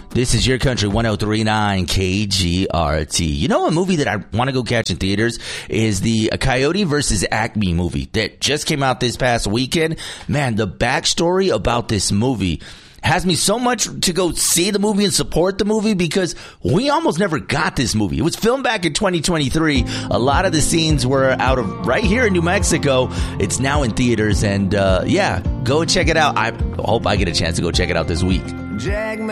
This is Your Country 103.9 KGRT. You know, a movie that I want to go catch in theaters is the Coyote versus Acme movie that just came out this past weekend. Man, the backstory about this movie has me so much to go see the movie and support the movie because we almost never got this movie. It was filmed back in 2023. A lot of the scenes were out of right here in New Mexico. It's now in theaters, and yeah, go check it out. I hope I get a chance to go check it out this week.